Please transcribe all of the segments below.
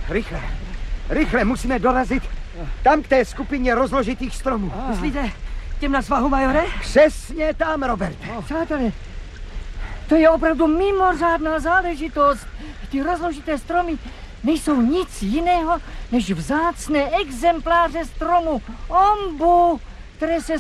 Rychle musíme dorazit tam k té skupině rozložitých stromů. Myslíte těm na svahu, majore? Přesně tam, Robert. Přátelé, to je opravdu mimořádná záležitost. Ty rozložité stromy nejsou nic jiného, než vzácné exempláře stromu ombu, které se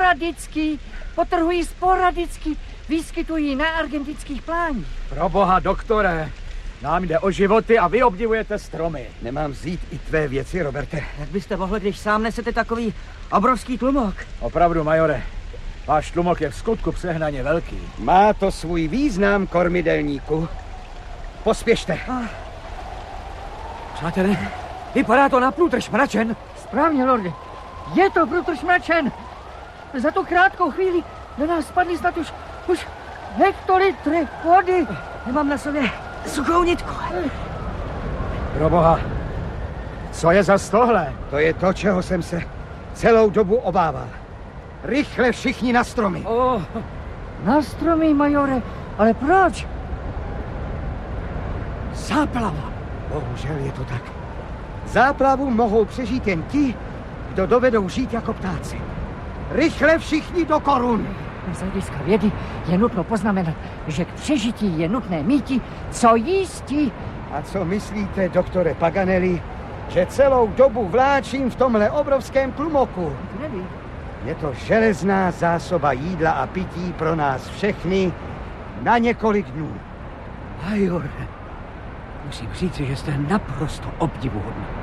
sporadicky vyskytují na argentinských pláních. Proboha, doktore, nám jde o životy a vy obdivujete stromy. Nemám vzít i tvé věci, Roberte. Jak byste mohli, když sám nesete takový obrovský tlumok? Opravdu, majore, váš tlumok je v skutku přehnaně velký. Má to svůj význam, kormidelníku. Pospěšte. Přátelé, vypadá to na průtrž mračen. Správně, lorde. Je to průtrž mračen. Za tu krátkou chvíli na nás spadly snad už hektolitry vody. Nemám na sobě suchou nitku. Proboha, co je za tohle? To je to, čeho jsem se celou dobu obával. Rychle všichni na stromy. Na stromy, majore, ale proč? Záplava. Bohužel je to tak. Záplavu mohou přežít jen ti, kdo dovedou žít jako ptáci. Rychle všichni do korun. Z hlediska vědy je nutno poznamenat, že k přežití je nutné míti co jísti. A co myslíte, doktore Paganelli, že celou dobu vláčím v tomhle obrovském tlumoku? Nevím. Je to železná zásoba jídla a pití pro nás všechny na několik dnů. Majore, musím říct, že jste naprosto obdivuhodný.